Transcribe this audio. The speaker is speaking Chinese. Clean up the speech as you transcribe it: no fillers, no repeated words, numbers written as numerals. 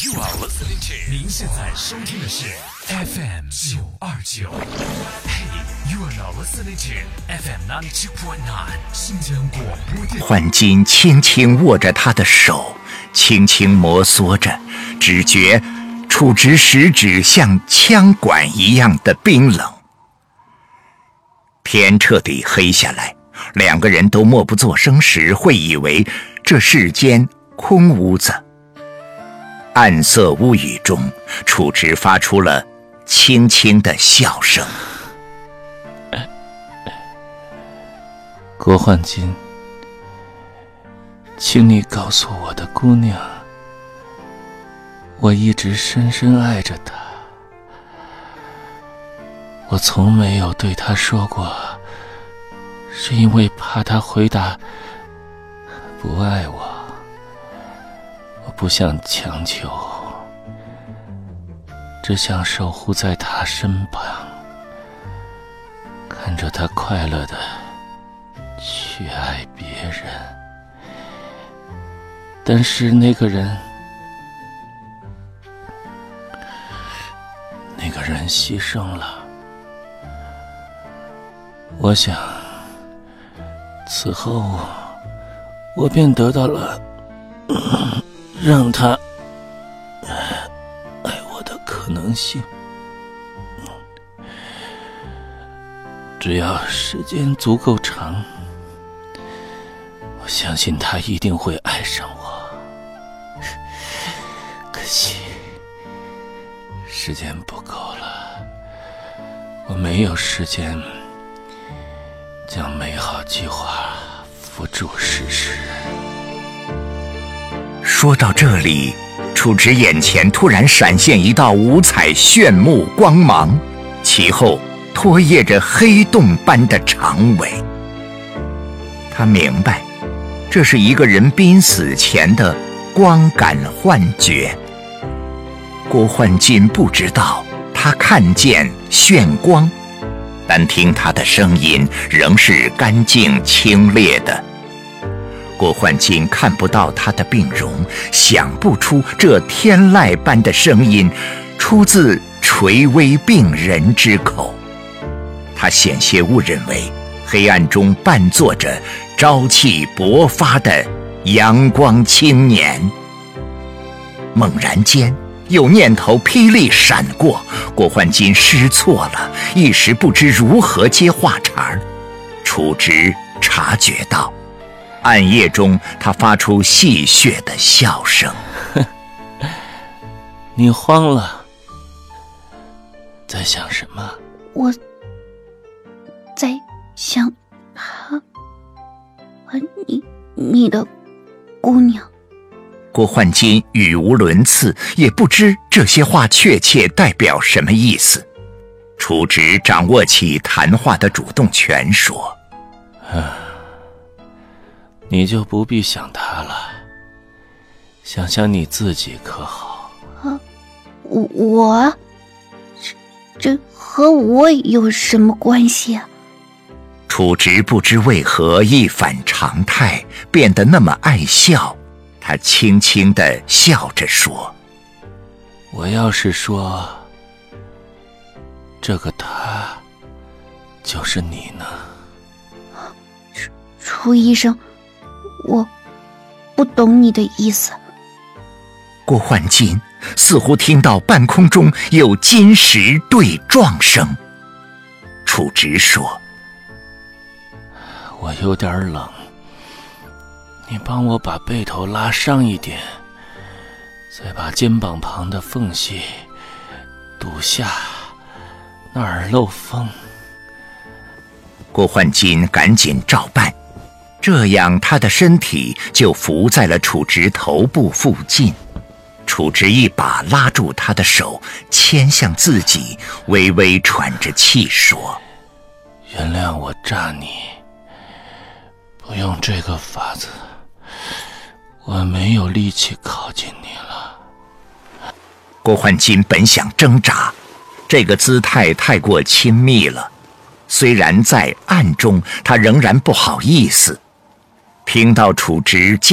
You are listening to 您现在收听的是 FM 929。Hey, you are now listening to FM 92.9新疆广播电台。 幻金轻轻握着他的手，轻轻摩挲着，只觉处直食指像枪管一样的冰冷。天彻底黑下来，两个人都默不作声时，会以为这世间空屋子。暗色屋宇中，处直发出了轻轻的笑声。 郭焕金，请你告诉我的姑娘，我一直深深爱着她。我从没有对她说过，是因为怕她回答不爱我。我不想强求，只想守护在她身旁，看着她快乐的去爱别人。但是那个人牺牲了。我想此后我便得到了让他爱我的可能性。只要时间足够长，我相信他一定会爱上我。可惜时间不够了，我没有时间将美好计划付诸实施。 说到这里，处直眼前突然闪现一道五彩炫目光芒，其后拖曳着黑洞般的长尾。他明白，这是一个人濒死前的光感幻觉。郭焕金不知道他看见炫光，但听他的声音仍是干净清冽的。郭焕金看不到他的病容，想不出这天籁般的声音出自垂危病人之口。他险些误认为黑暗中伴坐着朝气勃发的阳光青年。猛然间有念头霹雳闪过，郭焕金失措了，一时不知如何接话茬。处直察觉到，暗夜中他发出戏谑的笑声。 你慌了，在想什么？ 我在想他和你的姑娘。 郭焕金语无伦次，也不知这些话确切代表什么意思。处直掌握起谈话的主动权，说： 你就不必想他了，想想你自己可好？ 我这和我有什么关系啊？ 处直不知为何一反常态，变得那么爱笑。他轻轻地笑着说： 我要是说这个他就是你呢？ 楚医生，我不懂你的意思。 郭焕金似乎听到半空中有金石对撞声。处直说： 我有点冷，你帮我把被头拉上一点，再把肩膀旁的缝隙堵下，那儿漏风。 郭焕金赶紧照办，这样他的身体就伏在了处直头部附近。处直一把拉住他的手，牵向自己，微微喘着气说： 原谅我诈你，不用这个法子，我没有力气靠近你了。 郭焕金本想挣扎，这个姿态太过亲密了，虽然在暗中他仍然不好意思。听到处直